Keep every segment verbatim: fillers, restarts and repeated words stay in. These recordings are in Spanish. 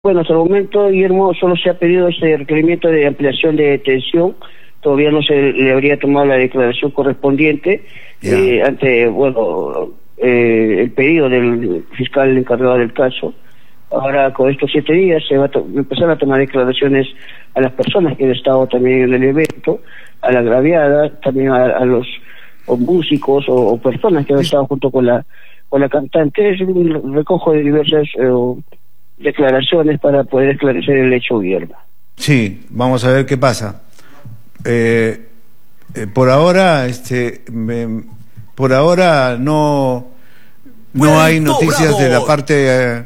Bueno, hasta el momento, Guillermo, solo se ha pedido ese requerimiento de ampliación de detención. Todavía no se le habría tomado la declaración correspondiente yeah. eh, ante, bueno, eh, el pedido del fiscal encargado del caso. Ahora, con estos siete días, se va a empezar a tomar declaraciones a las personas que han estado también en el evento, a la agraviada, también a, a los o músicos o, o personas que han estado junto con la con la cantante. Es un recojo de diversas eh, declaraciones para poder esclarecer el hecho, Guillermo. Sí, vamos a ver qué pasa. Eh, eh, por ahora, este, me, por ahora no no hay noticias de la parte eh,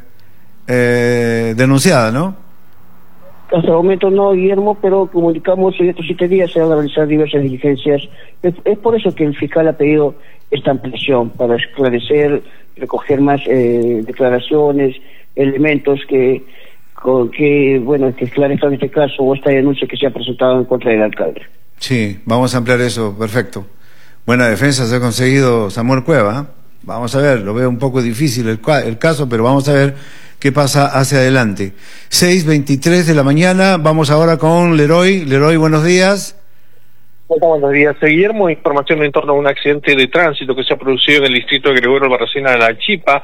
eh, denunciada, ¿no? Hasta el momento no, Guillermo, pero comunicamos en estos siete días se van a realizar diversas diligencias. Es, es por eso que el fiscal ha pedido esta ampliación, para esclarecer, recoger más eh, declaraciones, elementos que, con, que, bueno, que esclarezcan este caso o esta denuncia que se ha presentado en contra del alcalde. Sí, vamos a ampliar eso, perfecto. Buena defensa se ha conseguido Samuel Cueva. Vamos a ver, lo veo un poco difícil el, el caso, pero vamos a ver qué pasa hacia adelante. seis veintitrés de la mañana, vamos ahora con Leroy. Leroy, buenos días. Hola, buenos días, Guillermo. Información en torno a un accidente de tránsito que se ha producido en el distrito de Gregorio Albarracín de la Chipa,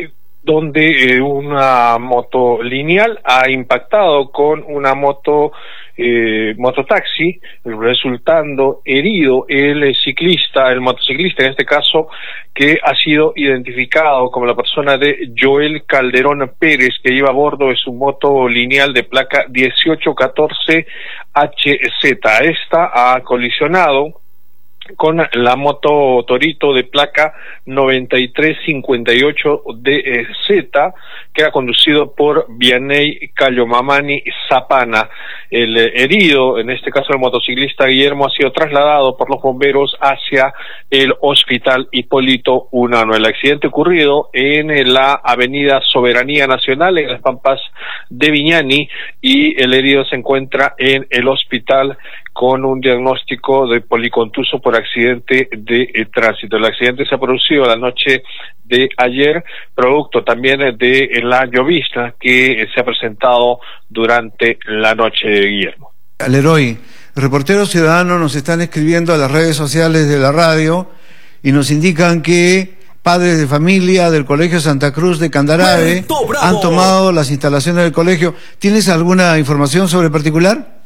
donde eh, una moto lineal ha impactado con una moto eh, mototaxi, resultando herido el ciclista, el motociclista en este caso, que ha sido identificado como la persona de Joel Calderón Pérez, que iba a bordo de su moto lineal de placa dieciocho catorce H Z. Esta ha colisionado con la moto Torito de placa noventa y tres cincuenta y ocho D Z, que era conducido por Vianey Cayomamani Zapana. El herido, en este caso el motociclista Guillermo, ha sido trasladado por los bomberos hacia el Hospital Hipólito Unanue. El accidente ocurrido en la avenida Soberanía Nacional, en las Pampas de Viñani, y el herido se encuentra en el hospital con un diagnóstico de policontuso por accidente de eh, tránsito. El accidente se ha producido la noche de ayer, producto también de eh, la llovizna que eh, se ha presentado durante la noche, de Guillermo. Leroy, reporteros ciudadanos nos están escribiendo a las redes sociales de la radio y nos indican que padres de familia del Colegio Santa Cruz de Candarave han tomado las instalaciones del colegio. ¿Tienes alguna información sobre el particular?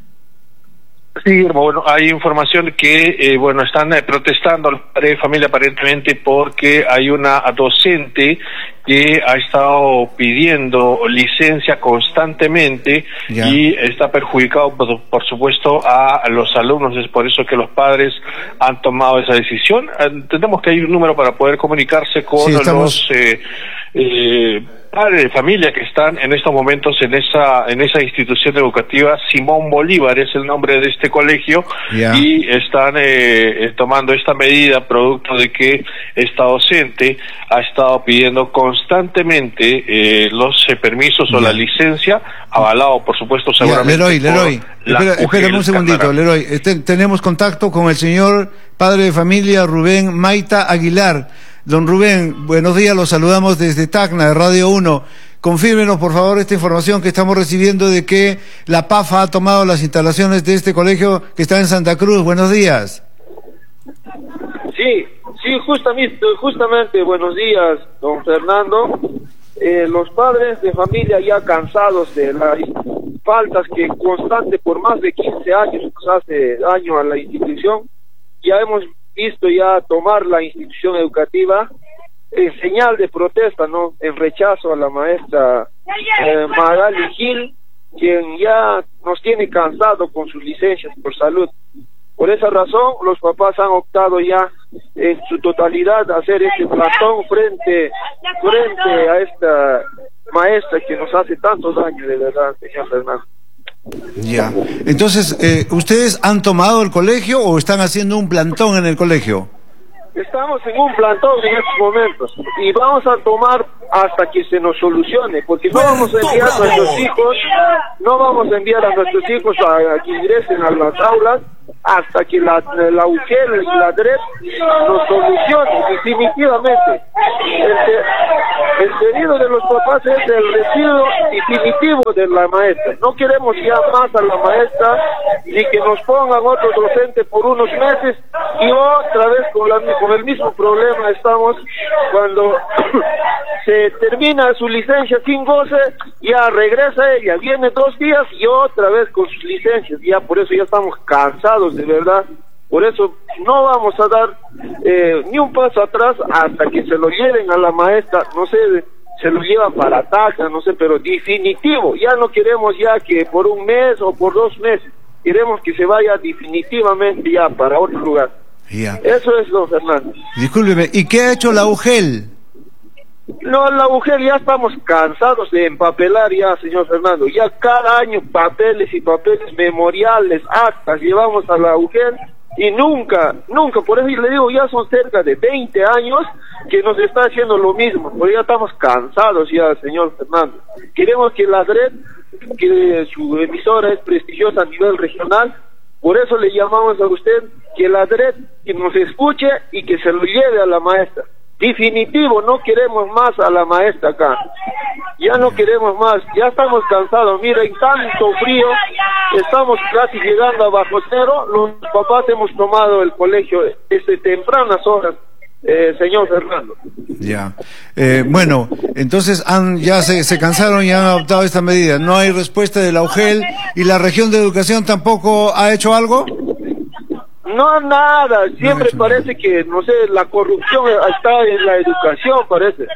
Sí, bueno, hay información que, eh, bueno, están eh, protestando los padres de familia aparentemente porque hay una docente que ha estado pidiendo licencia constantemente ya. Y está perjudicado, por, por supuesto, a los alumnos. Es por eso que los padres han tomado esa decisión. Entendemos que hay un número para poder comunicarse con sí, estamos... los eh, eh, padres de familia que están en estos momentos en esa en esa institución educativa. Simón Bolívar es el nombre de este colegio yeah. y están eh, tomando esta medida producto de que esta docente ha estado pidiendo constantemente eh, los eh, permisos o yeah. la licencia, avalado por supuesto seguramente yeah, Leroy, Leroy, espera, espérame un segundito, Leroy. Este, tenemos contacto con el señor padre de familia Rubén Maita Aguilar. Don Rubén, buenos días, los saludamos desde Tacna, de Radio uno. Confírmenos, por favor, esta información que estamos recibiendo de que la P A F A ha tomado las instalaciones de este colegio que está en Santa Cruz. Buenos días. Sí, sí, justamente, justamente buenos días, don Fernando. Eh, los padres de familia ya cansados de las faltas que constante por más de quince años nos hace daño a la institución, ya hemos visto ya tomar la institución educativa en señal de protesta, ¿no? En rechazo a la maestra eh, Magali Gil, quien ya nos tiene cansado con sus licencias por salud. Por esa razón, los papás han optado ya en su totalidad a hacer este plantón frente, frente a esta maestra que nos hace tanto daño, de verdad, señor Fernando. Ya. Entonces, eh, ¿ustedes han tomado el colegio o están haciendo un plantón en el colegio? Estamos en un plantón en estos momentos y vamos a tomar hasta que se nos solucione, porque no vamos a enviar a nuestros hijos, no vamos a enviar a nuestros hijos a, a que ingresen a las aulas hasta que la, la U G E L y la D R E P nos solucione definitivamente. El, el pedido de los papás es el retiro definitivo de la maestra. No queremos ya más a la maestra, ni que nos pongan otro docente por unos meses y otra vez con, la, con el mismo problema estamos cuando se termina su licencia sin goce, ya regresa ella, viene dos días y otra vez con sus licencias. Ya por eso ya estamos cansados, de verdad. Por eso no vamos a dar eh, ni un paso atrás hasta que se lo lleven a la maestra, no sé, se lo llevan para Tacna, no sé, pero definitivo. Ya no queremos ya que por un mes o por dos meses, queremos que se vaya definitivamente ya para otro lugar. Yeah. Eso es, don Fernando. Discúlpeme, ¿y qué ha hecho la U G E L? No, la U G E L ya estamos cansados de empapelar ya, señor Fernando. Ya cada año papeles y papeles, memoriales, actas, llevamos a la U G E L y nunca, nunca, por eso le digo, ya son cerca de veinte años que nos está haciendo lo mismo, porque ya estamos cansados ya, señor Fernando. Queremos que la D R E P, que su emisora es prestigiosa a nivel regional, por eso le llamamos a usted que la D R E P que nos escuche y que se lo lleve a la maestra. Definitivo, no queremos más a la maestra acá. Ya no queremos más, ya estamos cansados. Miren, tanto frío, estamos casi llegando a bajo cero. Los papás hemos tomado el colegio desde tempranas horas, eh, señor Fernando. Ya. Eh, bueno, entonces han, ya se, se cansaron y han adoptado esta medida. No hay respuesta de la U G E L y la región de educación tampoco ha hecho algo. No, nada, siempre no parece nada. Que, no sé, la corrupción está en la educación, parece.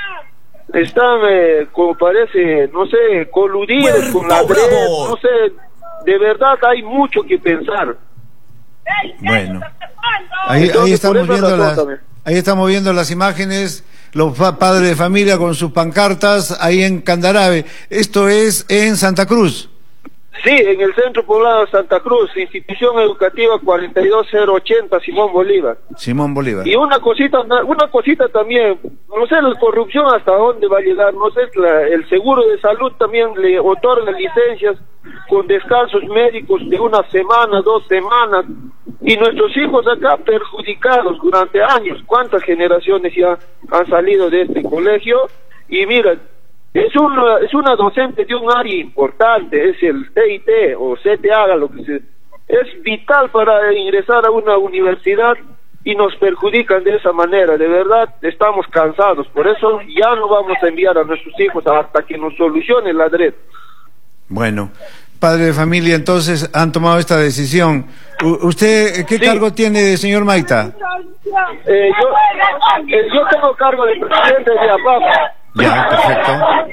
Están, eh, como parece, no sé, coludidos con la D R E P, no sé, de verdad hay mucho que pensar. Bueno, ahí, Entonces, ahí estamos viendo las, ahí estamos viendo las imágenes, los padres de familia con sus pancartas ahí en Candarave. Esto es en Santa Cruz. Sí, en el Centro Poblado de Santa Cruz, Institución Educativa cuarenta y dos cero ochenta, Simón Bolívar. Simón Bolívar. Y una cosita, una cosita también, no sé, la corrupción hasta dónde va a llegar, no sé, la, el seguro de salud también le otorga licencias con descansos médicos de una semana, dos semanas, y nuestros hijos acá perjudicados durante años. ¿Cuántas generaciones ya han salido de este colegio? Y mira, Es una, es una docente de un área importante, es el T I T o C T A, lo que se, es vital para ingresar a una universidad y nos perjudican de esa manera. De verdad estamos cansados, por eso ya no vamos a enviar a nuestros hijos hasta que nos solucione la D R E P. Bueno, padre de familia, entonces han tomado esta decisión. U ¿Usted qué sí. cargo tiene, señor Maita? Eh, yo, eh, yo tengo cargo de presidente de A P A P. Ya, perfecto.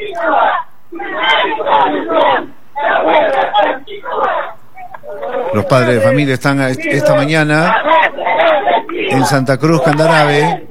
Los padres de familia están esta mañana en Santa Cruz, Candarave.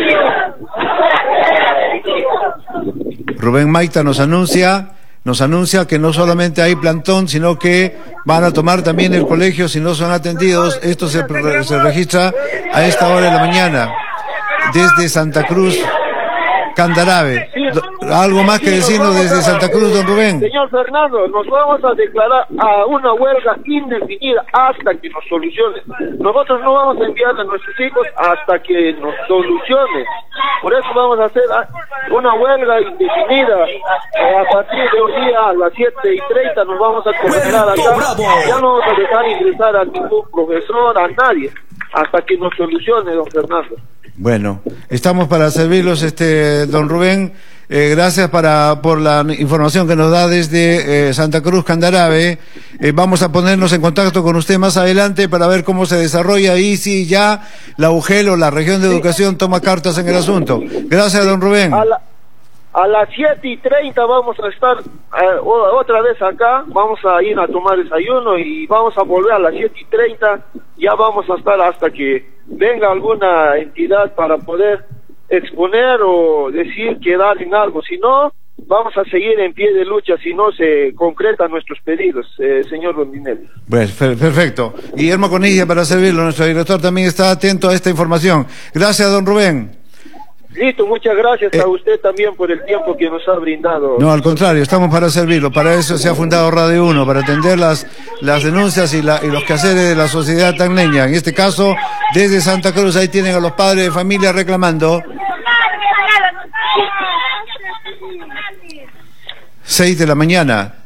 Rubén Maita nos anuncia, nos anuncia que no solamente hay plantón, sino que van a tomar también el colegio si no son atendidos. Esto se, se registra a esta hora de la mañana desde Santa Cruz, Candarave. ¿Algo más que decirnos desde Santa Cruz, don Rubén? Señor Fernando, nos vamos a declarar a una huelga indefinida hasta que nos solucione. Nosotros no vamos a enviar a nuestros hijos hasta que nos solucione. Por eso vamos a hacer una huelga indefinida. Eh, a partir de hoy día a las siete y treinta nos vamos a conectar acá. Ya no vamos a dejar ingresar a ningún profesor, a nadie, hasta que nos solucione, don Fernando. Bueno, estamos para servirlos, este don Rubén. Eh, gracias para por la información que nos da desde eh, Santa Cruz, Candarave. Eh, vamos a ponernos en contacto con usted más adelante para ver cómo se desarrolla y si ya la U G E L o la región de educación toma cartas en el asunto. Gracias, don Rubén. A, la, a las siete y treinta vamos a estar eh, otra vez acá, vamos a ir a tomar desayuno y vamos a volver a las siete y treinta. Ya vamos a estar hasta que venga alguna entidad para poder exponer o decir, quedar en algo. Si no, vamos a seguir en pie de lucha si no se concretan nuestros pedidos, eh, señor Rondinelli. Pues perfecto. Guillermo Conilla para servirlo, nuestro director también está atento a esta información. Gracias, don Rubén. Listo, muchas gracias Eh, a usted también por el tiempo que nos ha brindado. No, al contrario, estamos para servirlo. Para eso se ha fundado Radio uno, para atender las, las denuncias y, la, y los quehaceres de la sociedad tacneña. En este caso, desde Santa Cruz, ahí tienen a los padres de familia reclamando. Seis de la mañana.